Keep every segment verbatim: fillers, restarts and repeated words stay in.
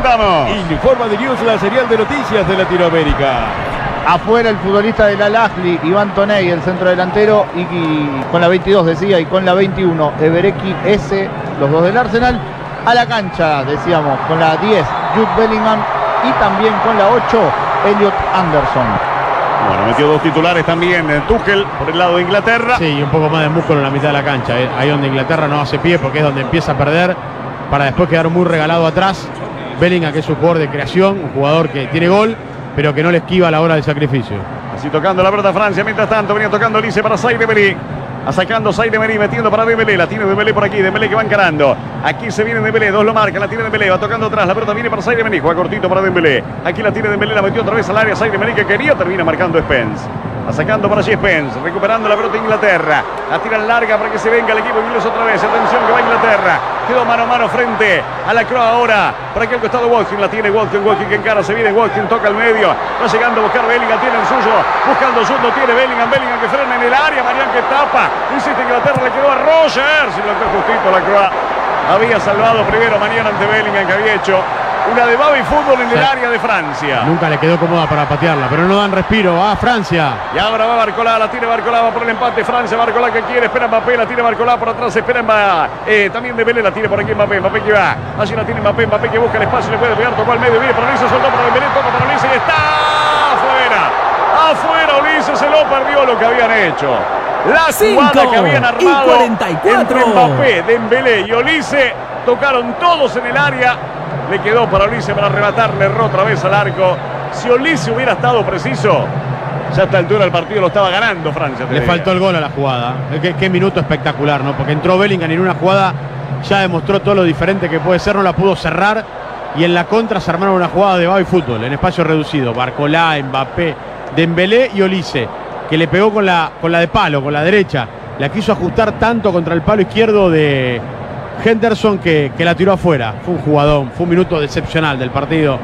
presentamos. Informa de News, la serial de noticias de Latinoamérica. Afuera el futbolista del Al-Ahly, Iván Toney, el centro delantero, y, y con la veintidós decía, y con la veintiuno, Ebereki S, los dos del Arsenal. A la cancha, decíamos, con la diez, Jude Bellingham, y también con la ocho, Elliot Anderson. Bueno, metió dos titulares también, Tuchel por el lado de Inglaterra. Sí, y un poco más de músculo en la mitad de la cancha, ¿eh? Ahí donde Inglaterra no hace pie, porque es donde empieza a perder, para después quedar muy regalado atrás. Bellingham, que es un jugador de creación, un jugador que tiene gol, pero que no le esquiva a la hora del sacrificio. Así tocando la pelota Francia, mientras tanto venía tocando Olise para Zaïre Emery. Sacando Zaïre Emery, metiendo para Dembélé, la tiene Dembélé por aquí, Dembélé que va encarando. Aquí se viene Dembélé, dos lo marcan, la tiene Dembélé, va tocando atrás, la pelota viene para Zaïre Emery, juega cortito para Dembélé. Aquí la tiene Dembélé, la metió otra vez al área Zaïre Emery que quería, termina marcando Spence. Va sacando para allí Spence, recuperando la pelota Inglaterra. La tira larga para que se venga el equipo inglés otra vez. Atención que va Inglaterra. Quedó mano a mano frente a la Croa ahora. Para aquel costado Watkins, la tiene Watkins, Watkins que encara, se viene Watkins, toca al medio. Va llegando a buscar Bellingham, tiene el suyo. Buscando suyo, tiene Bellingham, Bellingham que frena en el área. Marián que tapa. Insiste Inglaterra, le quedó a Rogers. Y lo que justito la Croa. Había salvado primero mañana ante Bellingham, que había hecho una de Baby Fútbol en sí. El área de Francia. Nunca le quedó cómoda para patearla, pero no dan respiro. Ah, Francia. Y ahora va Barcolá, la tiene Barcolá, va por el empate. Francia, Barcolá que quiere, espera Mbappé, la tiene Barcolá por atrás, espera Mbappé. Eh, también Dembélé la tiene por aquí Mbappé, Mbappé que va. Allí la tiene Mbappé, Mbappé que busca el espacio, le puede pegar, tocó al medio, viene para Olise, soltó para Dembélé, toca para Olise y está afuera. Afuera Olise, se lo perdió lo que habían hecho. La jugada que habían armado entre Mbappé, Dembélé y Olise, tocaron todos en el área. Le quedó para Olise para arrebatar, le erró otra vez al arco. Si Olise hubiera estado preciso, ya a esta altura del partido lo estaba ganando Francia. Le faltó el gol a la jugada. Qué, qué minuto espectacular, ¿no? Porque entró Bellingham en una jugada, ya demostró todo lo diferente que puede ser, no la pudo cerrar. Y en la contra se armaron una jugada de baby fútbol, en espacio reducido. Barcolá, Mbappé, Dembélé y Olise, que le pegó con la, con la de palo, con la derecha. La quiso ajustar tanto contra el palo izquierdo de Henderson que, que la tiró afuera. Fue un jugadón, fue un minuto excepcional del partido.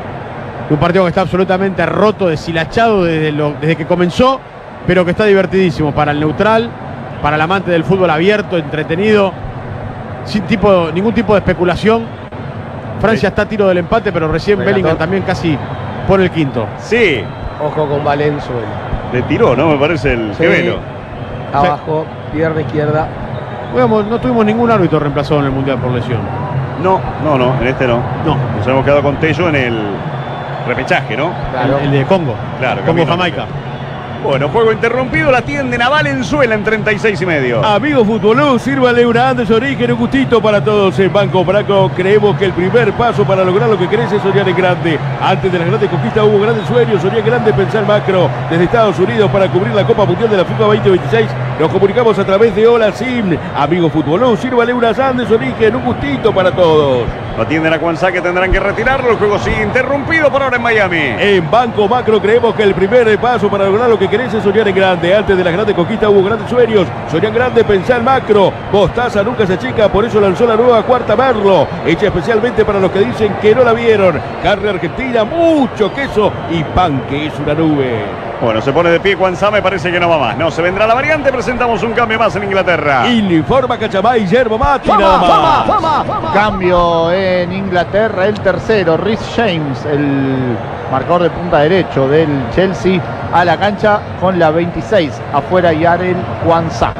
Un partido que está absolutamente roto, deshilachado desde, lo, desde que comenzó, pero que está divertidísimo para el neutral, para el amante del fútbol abierto, entretenido, sin tipo, ningún tipo de especulación. Francia sí. Está a tiro del empate, pero recién Relator. Bellingham también casi pone el quinto. Sí. Ojo con Valenzuela. Le tiró, ¿no? Me parece el sí. gemelo. Abajo, pierna izquierda. Bueno, no tuvimos ningún árbitro reemplazado en el Mundial por lesión. No, no, no, en este no. No. Nos hemos quedado con Tello en el repechaje, ¿no? Claro. El, el de Congo. Claro. Congo-Jamaica. Bueno, juego interrumpido, la tienden a Valenzuela en treinta y seis y medio. Amigo futbolero, sírvale una Andes Origen, un gustito para todos. En Banco Braco creemos que el primer paso para lograr lo que querés es soñar en grande. Antes de las grandes conquistas hubo grandes sueños, soñar grande, pensar macro. Desde Estados Unidos para cubrir la Copa Mundial de la FIFA veinte veintiséis, nos comunicamos a través de Hola Sim. Amigo futbolero, sírvale unas Andes Origen, un gustito para todos. Lo atienden a Kwanzaa, que tendrán que retirarlo. El juego sigue interrumpido por ahora en Miami. En Banco Macro creemos que el primer paso para lograr lo que querés es soñar en grande. Antes de las grandes conquistas hubo grandes sueños. Soñar grande, pensar macro. Mostaza nunca se achica, por eso lanzó la nueva Cuarta Merlo, hecha especialmente para los que dicen que no la vieron. Carne argentina, mucho queso y pan que es una nube. Bueno, se pone de pie Kwanzaa, me parece que no va más. No, se vendrá la variante, presentamos un cambio más en Inglaterra. Informa Cachamay, yerba mate, nada más. Fama, fama, fama. Cambio en Inglaterra, el tercero, Reece James, el marcador de punta derecho del Chelsea, a la cancha con la veintiséis. Afuera Yarel Kwanzaa.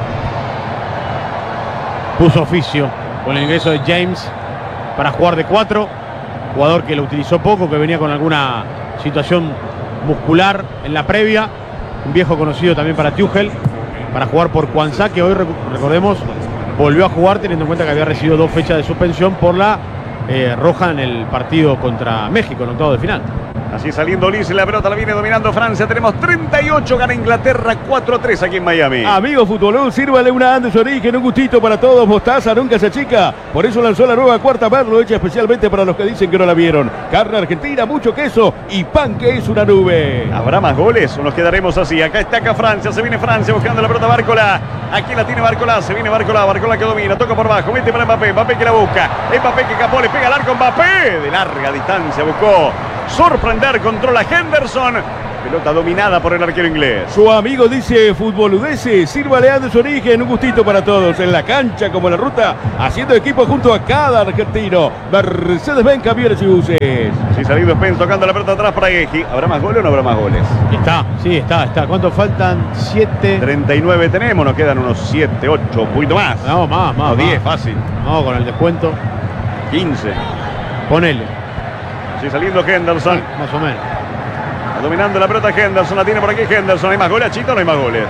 Puso oficio con el ingreso de James para jugar de cuatro. Jugador que lo utilizó poco, que venía con alguna situación muscular en la previa. Un viejo conocido también para Tuchel, para jugar por Kwanzaa, que hoy, recordemos, volvió a jugar teniendo en cuenta que había recibido dos fechas de suspensión por la eh, roja en el partido contra México en octavo de final. Así saliendo Olise, la pelota la viene dominando Francia. Tenemos treinta y ocho, gana Inglaterra cuatro a tres aquí en Miami. Amigo futbolero, sírvale una Andes Origen, un gustito para todos. Mostaza nunca se achica, por eso lanzó la nueva Cuarta Merlo, hecha especialmente para los que dicen que no la vieron. Carne argentina, mucho queso y pan que es una nube. ¿Habrá más goles o nos quedaremos así? Acá está acá Francia, se viene Francia buscando la pelota Barcolá. Aquí la tiene Barcolá, se viene Barcolá, Barcolá que domina, toca por abajo, mete para Mbappé, Mbappé que la busca. Mbappé que capó, le pega al arco, Mbappé de larga distancia buscó sorprender, controla Henderson Pelota dominada por el arquero inglés. Su amigo dice futboludeces, sírvale Anderson Origen, un gustito para todos, en la cancha como en la ruta, haciendo equipo junto a cada argentino. Mercedes-Benz Camiones y Buses. Sí, salido Spence tocando la pelota atrás para Geji. ¿Habrá más goles o no habrá más goles? Está, sí, está, está. ¿Cuántos faltan? Siete. treinta y nueve tenemos, nos quedan unos siete, ocho, un poquito más. No, más, más. No, diez, más. fácil. No, con el descuento. quince. Ponele. Sí, saliendo Henderson. Sí, más o menos. Dominando la pelota Henderson, la tiene por aquí Henderson. ¿Hay más goles, Chito, o no hay más goles?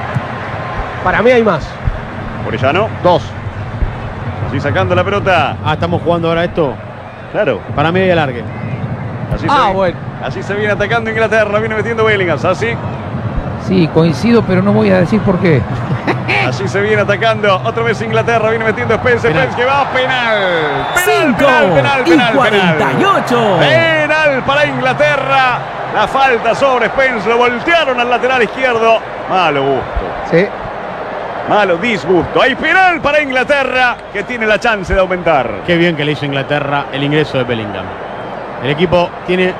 Para mí hay más. Orellano. Dos. Así sacando la pelota. Ah, estamos jugando ahora esto. Claro. Para mí hay alargue. Así Ah, se, bueno. Así se viene atacando Inglaterra. Viene metiendo Bellingham. Así. Sí, coincido, pero no voy a decir por qué. Así se viene atacando. Otra vez Inglaterra. Viene metiendo Spence. Penal. Spence que va. Penal. Penal, cinco penal, penal, y penal, cuarenta y ocho. Penal para Inglaterra. La falta sobre Spence. Lo voltearon al lateral izquierdo. Malo gusto. Sí. Malo disgusto. Hay penal para Inglaterra que tiene la chance de aumentar. Qué bien que le hizo Inglaterra el ingreso de Bellingham. El equipo tiene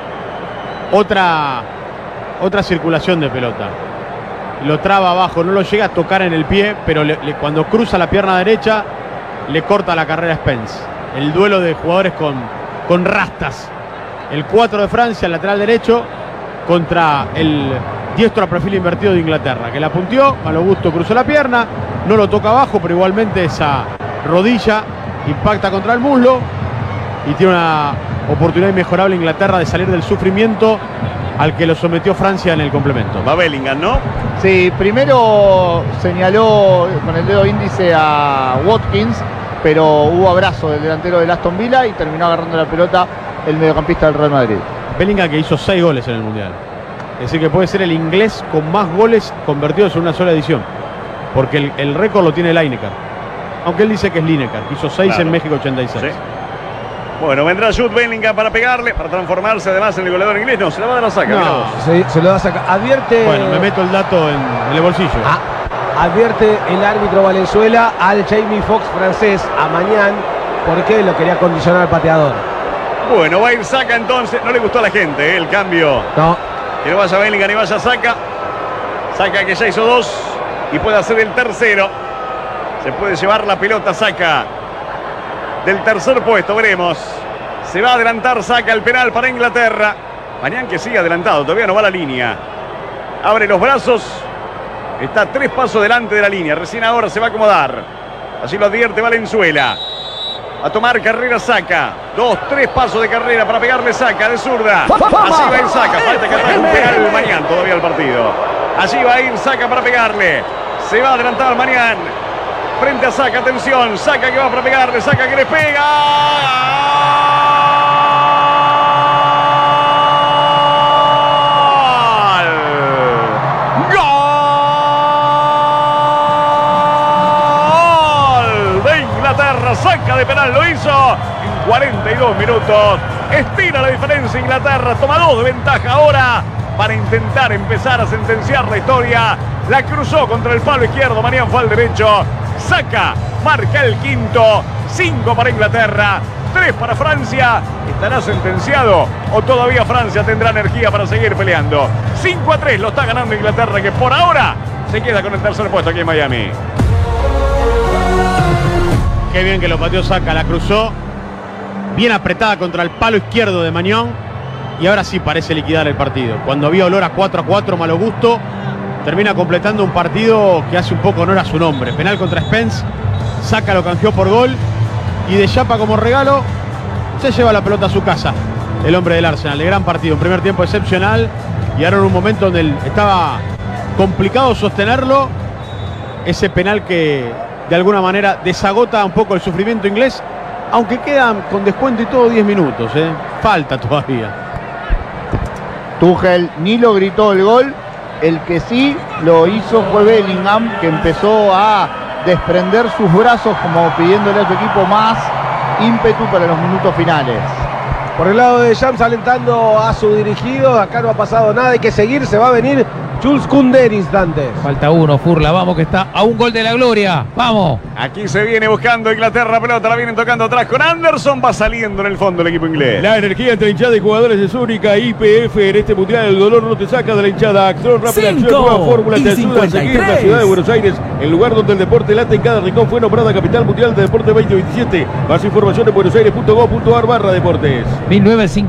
otra, otra circulación de pelota. Lo traba abajo, no lo llega a tocar en el pie, pero le, le, cuando cruza la pierna derecha, le corta la carrera a Spence. El duelo de jugadores con, con rastas. El cuatro de Francia, el lateral derecho, contra el diestro a perfil invertido de Inglaterra, que la punteó, Malo gusto cruzó la pierna, no lo toca abajo, pero igualmente esa rodilla impacta contra el muslo y tiene una oportunidad inmejorable Inglaterra de salir del sufrimiento al que lo sometió Francia en el complemento. Va Bellingham, ¿no? Sí, primero señaló con el dedo índice a Watkins, pero hubo abrazo del delantero del Aston Villa y terminó agarrando la pelota el mediocampista del Real Madrid. Bellingham, que hizo seis goles en el Mundial. Es decir, que puede ser el inglés con más goles convertidos en una sola edición. Porque el, el récord lo tiene Lineker. Aunque él dice que es Lineker, que hizo seis Claro. en México ochenta y seis. Sí. Bueno, vendrá Jude Bellingham para pegarle, para transformarse además en el goleador inglés. No, se la va a dar a saca. mirá No. vos. Se, se lo da a sacar. Advierte, Bueno, me meto el dato en, en el bolsillo. a- advierte el árbitro Valenzuela al Jamie Foxx francés a Mañán porque lo quería condicionar al pateador. Bueno, va a ir Saka entonces. No le gustó a la gente, ¿eh? El cambio. No, Que no vaya Bellingham y vaya Saka. Saka que ya hizo dos y puede hacer el tercero. Se puede llevar la pelota Saka del tercer puesto, veremos. Se va a adelantar Saka el penal para Inglaterra. Mañana que sigue adelantado, todavía no va a la línea. Abre los brazos. Está tres pasos delante de la línea. Recién ahora se va a acomodar. Así lo advierte Valenzuela. A tomar carrera Saka. Dos, tres pasos de carrera para pegarle Saka de zurda. Así va a ir Saka. Falta que ataque un penal mañana todavía el partido. Allí va a ir Saka para pegarle. Se va a adelantar mañana. Frente a Saka, atención. Saka que va para pegarle. Saka que le pega. ¡Gol! ¡Gol! De Inglaterra. Saca de penal. Lo hizo en cuarenta y dos minutos. Estira la diferencia Inglaterra. Toma dos de ventaja ahora para intentar empezar a sentenciar la historia. La cruzó contra el palo izquierdo. Mañana fue al derecho. Saka marca el quinto. Cinco para Inglaterra. Tres para Francia. ¿Estará sentenciado o todavía Francia tendrá energía para seguir peleando? cinco a tres lo está ganando Inglaterra, que por ahora se queda con el tercer puesto aquí en Miami. Qué bien que lo pateó Saka, la cruzó. Bien apretada contra el palo izquierdo de Mañón. Y ahora sí parece liquidar el partido. Cuando había olor a cuatro a cuatro, malo gusto, termina completando un partido que hace un poco honor a su nombre. Penal contra Spence. Saka lo canjeó por gol. Y de chapa como regalo, se lleva la pelota a su casa. El hombre del Arsenal. De gran partido. Un primer tiempo excepcional. Y ahora en un momento donde él estaba complicado sostenerlo. Ese penal que de alguna manera desagota un poco el sufrimiento inglés. Aunque quedan con descuento y todo diez minutos. ¿eh? Falta todavía. Tuchel ni lo gritó el gol. El que sí lo hizo fue Bellingham, que empezó a desprender sus brazos como pidiéndole a su equipo más ímpetu para los minutos finales. por el lado de Shams alentando a su dirigido. Acá no ha pasado nada, hay que seguir, se va a venir Jules Koundé en instantes. Falta uno, Furla, vamos que está a un gol de la gloria. Vamos. Aquí se viene buscando Inglaterra, pelota, la vienen tocando atrás con Anderson, va saliendo en el fondo el equipo inglés. La energía entre hinchada y jugadores es única. I P F en este mundial, el dolor no te saca de la hinchada. Acción, rápida acción, nueva fórmula te ayuda a seguir la ciudad de Buenos Aires, el lugar donde el deporte late en cada rincón. Fue nombrada capital mundial de deporte veinte veintisiete. Más información en buenosaires punto gov punto ar barra deportes. mil novecientos